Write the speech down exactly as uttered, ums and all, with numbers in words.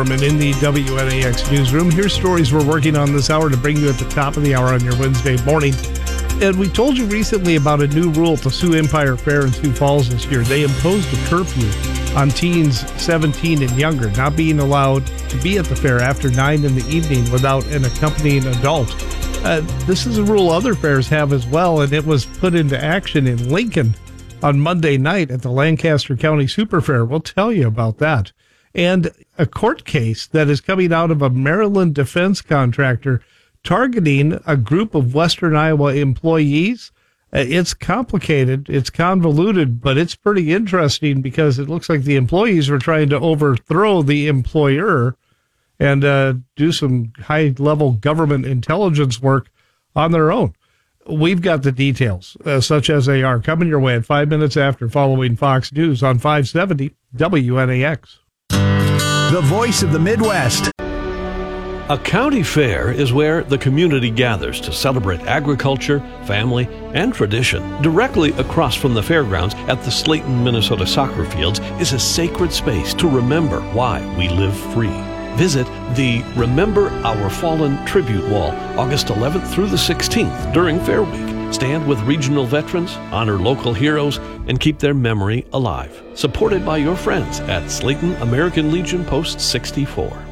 And in the W N A X newsroom, here's stories we're working on this hour to bring you at the top of the hour on your Wednesday morning. And we told you recently about a new rule to Sioux Empire Fair in Sioux Falls this year. They imposed a curfew on teens seventeen and younger, not being allowed to be at the fair after nine in the evening without an accompanying adult. Uh, this is a rule other fairs have as well, and it was put into action in Lincoln on Monday night at the Lancaster County Super Fair. We'll tell you about that. And a court case that is coming out of a Maryland defense contractor targeting a group of Western Iowa employees. It's complicated, it's convoluted, but it's pretty interesting because it looks like the employees were trying to overthrow the employer and uh, do some high-level government intelligence work on their own. We've got the details, uh, such as they are, coming your way at five minutes after following Fox News on five seventy W N A X. The voice of the Midwest. A county fair is where the community gathers to celebrate agriculture, family, and tradition. Directly across from the fairgrounds at the Slayton, Minnesota soccer fields is a sacred space to remember why we live free. Visit the Remember Our Fallen Tribute Wall August eleventh through the sixteenth during Fair Week. Stand with regional veterans, honor local heroes, and keep their memory alive. Supported by your friends at Slayton American Legion Post sixty-four.